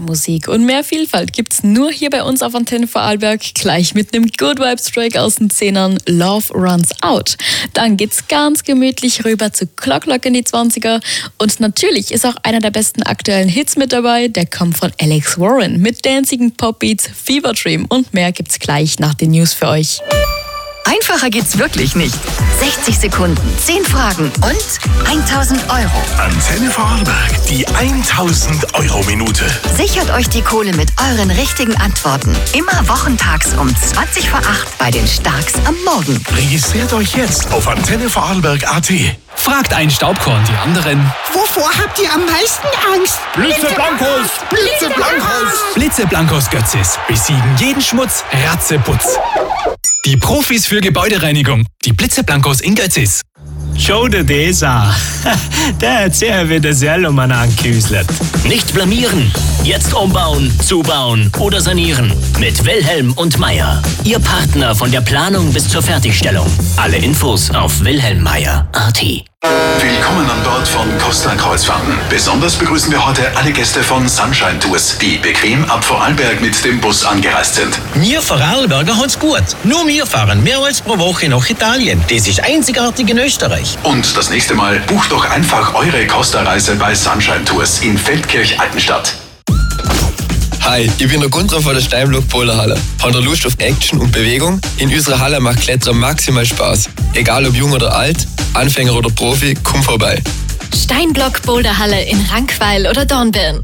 Musik und mehr Vielfalt gibt's nur hier bei uns auf Antenne Vorarlberg. Gleich mit einem Good Vibes Track aus den 10ern, Love Runs Out. Dann geht's ganz gemütlich rüber zu Clock Clock in die 20er. Und natürlich ist auch einer der besten aktuellen Hits mit dabei. Der kommt von Alex Warren mit danzigen Popbeats, Fever Dream und mehr gibt's gleich nach den News für euch. Einfacher geht's wirklich nicht. 60 Sekunden, 10 Fragen und 1.000 Euro. Antenne Vorarlberg, die 1.000 Euro Minute. Sichert euch die Kohle mit euren richtigen Antworten. Immer wochentags um 20 vor 8 bei den Starks am Morgen. Registriert euch jetzt auf antennevorarlberg.at. Fragt ein Staubkorn die anderen. Wovor habt ihr am meisten Angst? Blitzeblankos! Blitzeblankos! Blitzeblankos Götzis besiegen jeden Schmutz, Ratzeputz. Die Profis für Gebäudereinigung. Die Blitzeblankos in Götzis. Schau dir das an. Der hat sehr wieder selber mal angeküsselt. Nicht blamieren. Jetzt umbauen, zubauen oder sanieren. Mit Wilhelm und Meier. Ihr Partner von der Planung bis zur Fertigstellung. Alle Infos auf wilhelmmeier.at. Willkommen an Bord von Costa Kreuzfahrten. Besonders begrüßen wir heute alle Gäste von Sunshine Tours, die bequem ab Vorarlberg mit dem Bus angereist sind. Wir Vorarlberger haben's gut. Nur wir fahren mehrmals pro Woche nach Italien. Das ist einzigartig in Österreich. Und das nächste Mal bucht doch einfach eure Costa-Reise bei Sunshine Tours in Feldkirch-Altenstadt. Hi, ich bin der Gunther von der Steinblock Boulderhalle. Habt ihr Lust auf Action und Bewegung? In unserer Halle macht Klettern maximal Spaß. Egal ob jung oder alt, Anfänger oder Profi, komm vorbei. Steinblock Boulderhalle in Rankweil oder Dornbirn.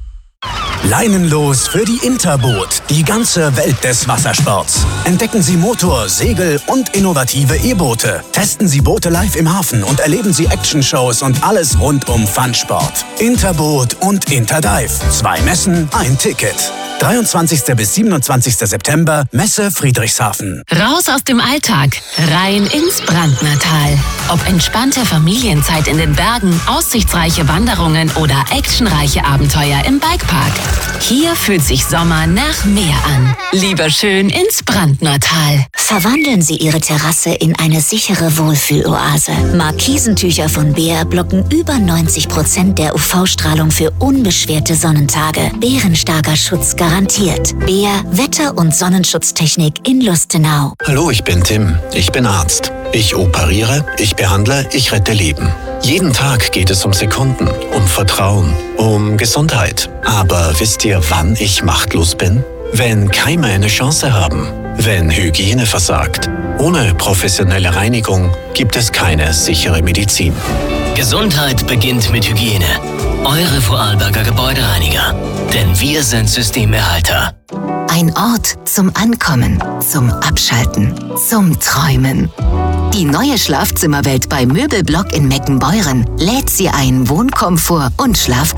Leinenlos für die Interboot, die ganze Welt des Wassersports. Entdecken Sie Motor-, Segel- und innovative E-Boote. Testen Sie Boote live im Hafen und erleben Sie Action-Shows und alles rund um Funsport. Interboot und Interdive. 2 Messen, ein Ticket. 23. bis 27. September, Messe Friedrichshafen. Raus aus dem Alltag, rein ins Brandnertal. Ob entspannte Familienzeit in den Bergen, aussichtsreiche Wanderungen oder actionreiche Abenteuer im Bikepark. Hier fühlt sich Sommer nach Meer an. Lieber schön ins Brandnertal. Verwandeln Sie Ihre Terrasse in eine sichere Wohlfühloase. Markisentücher von Beer blocken über 90% der UV-Strahlung für unbeschwerte Sonnentage. Bärenstarker Schutz garantiert. Beer, Wetter- und Sonnenschutztechnik in Lustenau. Hallo, ich bin Tim. Ich bin Arzt. Ich operiere, ich behandle, ich rette Leben. Jeden Tag geht es um Sekunden, um Vertrauen, um Gesundheit. Aber wisst ihr, wann ich machtlos bin? Wenn Keime eine Chance haben. Wenn Hygiene versagt. Ohne professionelle Reinigung gibt es keine sichere Medizin. Gesundheit beginnt mit Hygiene. Eure Vorarlberger Gebäudereiniger. Denn wir sind Systemerhalter. Ein Ort zum Ankommen, zum Abschalten, zum Träumen. Die neue Schlafzimmerwelt bei Möbelblock in Meckenbeuren lädt Sie ein, Wohnkomfort und Schlaf